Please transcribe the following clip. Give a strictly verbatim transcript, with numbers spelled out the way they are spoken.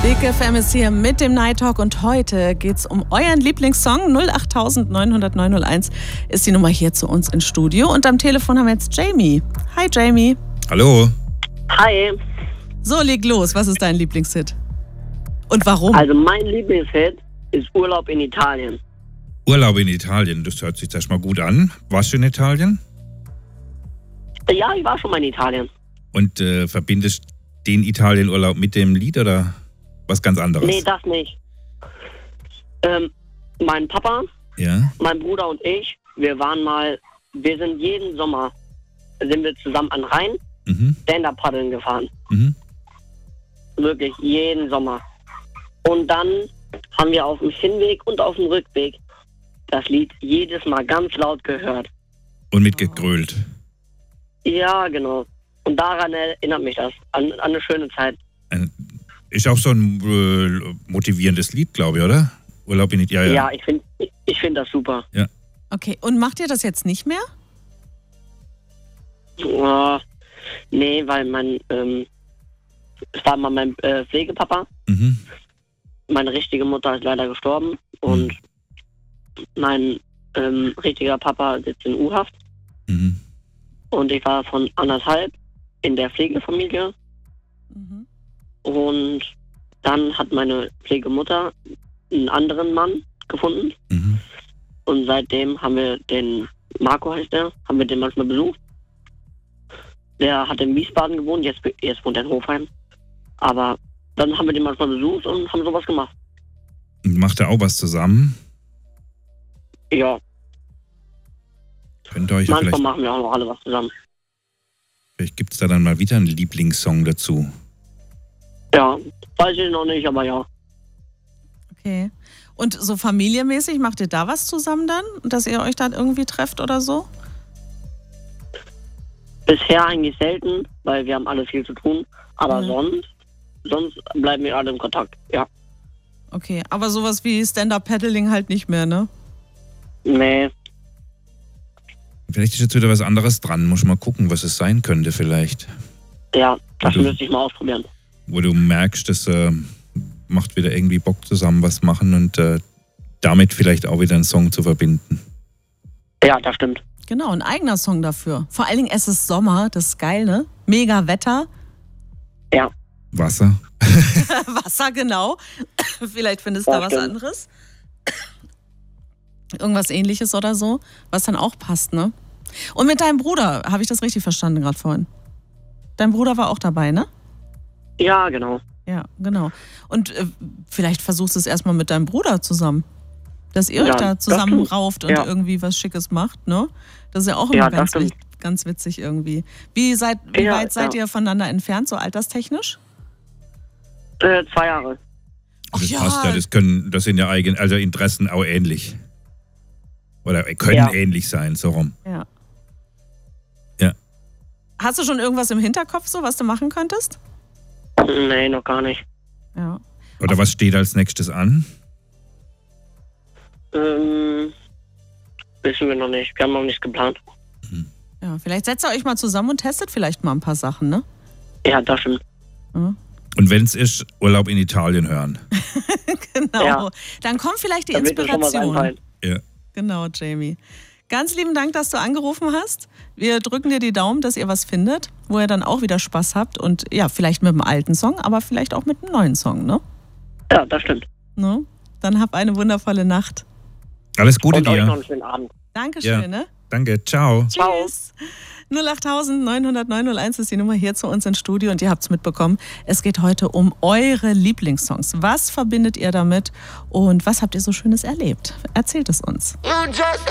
Big F M ist hier mit dem Night Talk und heute geht's um euren Lieblingssong. null acht neun null neun null eins ist die Nummer hier zu uns ins Studio. Und am Telefon haben wir jetzt Jamie. Hi Jamie. Hallo. Hi. So, leg los. Was ist dein Lieblingshit? Und warum? Also mein Lieblingshit ist Urlaub in Italien. Urlaub in Italien, das hört sich erstmal gut an. Warst du in Italien? Ja, ich war schon mal in Italien. Und äh, verbindest den Italienurlaub mit dem Lied oder was ganz anderes? Nee, das nicht. Ähm, mein Papa, Ja. mein Bruder und ich, wir waren mal, wir sind jeden Sommer, sind wir zusammen an Rhein, Mhm. Stand-Up-Paddeln gefahren. Mhm. Wirklich, jeden Sommer. Und dann haben wir auf dem Hinweg und auf dem Rückweg das Lied jedes Mal ganz laut gehört. Und mitgegrölt. Ja, genau. Und daran erinnert mich das, an, an eine schöne Zeit. Ein, ist auch so ein äh, motivierendes Lied, glaube ich, oder? Urlaub in Italien. Ja, ich finde ich, ich find das super. Okay, und macht ihr das jetzt nicht mehr? Oh, nee, weil mein, ähm, es war mal mein äh, Pflegepapa. Mhm. Meine richtige Mutter ist leider gestorben. Und mein ähm, richtiger Papa sitzt in U-Haft. Mhm. Und ich war von anderthalb in der Pflegefamilie. Mhm. Und dann hat meine Pflegemutter einen anderen Mann gefunden. Mhm. Und seitdem haben wir den, Marco heißt der, haben wir den manchmal besucht. Der hat in Wiesbaden gewohnt, jetzt, jetzt wohnt er in Hofheim. Aber dann haben wir den manchmal besucht und haben sowas gemacht. Und macht ihr auch was zusammen? Ja, Könnt ihr euch ja manchmal vielleicht, machen wir auch noch alle was zusammen. vielleicht gibt es da dann mal wieder einen Lieblingssong dazu. Ja, weiß ich noch nicht, aber ja. Okay. Und so familienmäßig, macht ihr da was zusammen dann? Dass ihr euch dann irgendwie trefft oder so? Bisher eigentlich selten, weil wir haben alle viel zu tun. Aber Mhm. sonst, sonst bleiben wir alle im Kontakt. Ja. Okay, aber sowas wie Stand-Up-Paddling halt nicht mehr, ne? Nee. Vielleicht ist jetzt wieder was anderes dran. Muss mal gucken, was es sein könnte vielleicht. Ja, das Mhm. müsste ich mal ausprobieren. Wo du merkst, das äh, macht wieder irgendwie Bock zusammen was machen und äh, damit vielleicht auch wieder einen Song zu verbinden. Ja, das stimmt. Genau, ein eigener Song dafür. Vor allen Dingen, es ist Sommer, das ist geil, ne? Mega Wetter. Ja. Wasser. Wasser, genau. Vielleicht findest du Ja, da was stimmt. anderes. Irgendwas Ähnliches oder so, was dann auch passt, ne? Und mit deinem Bruder, habe ich das richtig verstanden gerade vorhin? Dein Bruder war auch dabei, ne? Ja, genau. Ja, genau. Und äh, vielleicht versuchst du es erstmal mit deinem Bruder zusammen. Dass ihr euch Ja, da das zusammen stimmt. rauft und Ja. irgendwie was Schickes macht, ne? Das ist ja auch immer Ja, das ganz, stimmt. wichtig, ganz witzig irgendwie. Wie, seid, wie Ja, weit seid ja. ihr voneinander entfernt, so alterstechnisch? Äh, zwei Jahre. Ach Das ja. passt ja, das können, das sind ja eigen, also Interessen auch ähnlich. Oder können Ja. ähnlich sein, so rum. Ja. Ja. Hast du schon irgendwas im Hinterkopf, so was du machen könntest? Nee, noch gar nicht. Ja. Oder was steht als nächstes an? Ähm, wissen wir noch nicht. Wir haben noch nichts geplant. Ja, vielleicht setzt ihr euch mal zusammen und testet vielleicht mal ein paar Sachen, ne? Ja, das stimmt. Ja. Und wenn es ist, Urlaub in Italien hören. Genau. Ja. Dann kommt vielleicht die Da wird mir schon was Inspiration. einfallen. Ja. Genau, Jamie. Ganz lieben Dank, dass du angerufen hast. Wir drücken dir die Daumen, dass ihr was findet, wo ihr dann auch wieder Spaß habt. Und ja, vielleicht mit einem alten Song, aber vielleicht auch mit einem neuen Song, ne? Ja, das stimmt. ne? Dann hab eine wundervolle Nacht. Alles Gute Und euch noch dir. einen schönen Abend. Dankeschön, Ja. ne? Danke, ciao. Ciao. Tschüss. null acht neun null neun null eins ist die Nummer hier zu uns ins Studio und ihr habt es mitbekommen. Es geht heute um eure Lieblingssongs. Was verbindet ihr damit und was habt ihr so Schönes erlebt? Erzählt es uns. You just